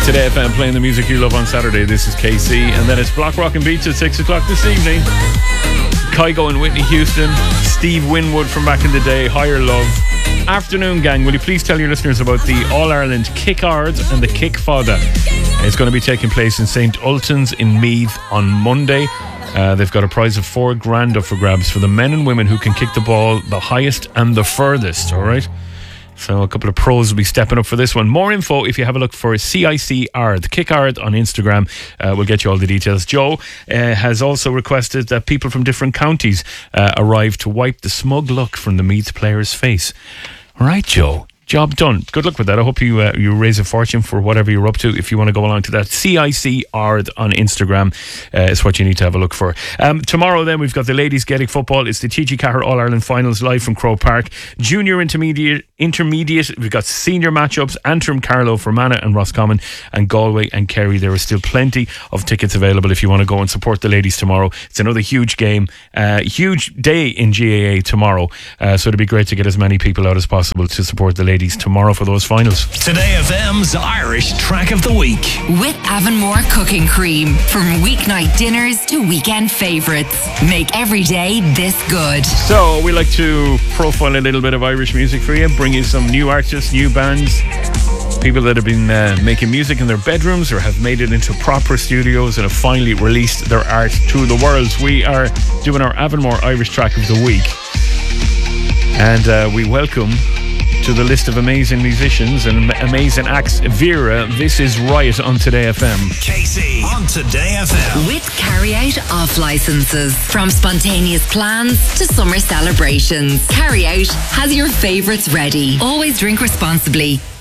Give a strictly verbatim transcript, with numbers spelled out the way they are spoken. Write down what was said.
Today F M playing the music you love on Saturday. This is K C, and then it's Block Rock and Beats at six o'clock this evening. Kygo and Whitney Houston, Steve Winwood from back in the day, Higher Love. Afternoon, gang. Will you please tell your listeners about the All-Ireland Kick Ard and the Kick Fada? It's going to be taking place in Saint Ultan's in Meath on Monday. Uh, they've got a prize of four grand up for grabs for the men and women who can kick the ball the highest and the furthest, all right? So a couple of pros will be stepping up for this one. More info if you have a look for C I C Ard, Kick Ard on Instagram. Uh, we'll get you all the details. Joe uh, has also requested that people from different counties uh, arrive to wipe the smug look from the Meath player's face. All right, Joe. Job done. Good luck with that. I hope you uh, you raise a fortune for whatever you're up to. If you want to go along to that, C I C Ard on Instagram uh, is what you need to have a look for. Um, tomorrow then we've got the ladies Gaelic football. It's the T G Cahir All-Ireland finals live from Croke Park. Junior intermediate, intermediate we've got senior matchups. Antrim, Carlow, Fermanagh and Roscommon, and Galway and Kerry. There are still plenty of tickets available if you want to go and support the ladies tomorrow. It's another huge game, uh, huge day in G A A tomorrow, uh, so it'd be great to get as many people out as possible to support the ladies tomorrow for those finals. Today F M's Irish Track of the Week with Avonmore Cooking Cream. From weeknight dinners to weekend favourites, make every day this good. So we like to profile a little bit of Irish music for you, bring you some new artists, new bands, people that have been uh, making music in their bedrooms or have made it into proper studios and have finally released their art to the world. We are doing our Avonmore Irish Track of the Week, and uh, we welcome to the list of amazing musicians and amazing acts, Vera. This is Riot on Today F M. K C on Today F M. With carry-out off licences. From spontaneous plans to summer celebrations, Carry Out has your favourites ready. Always drink responsibly.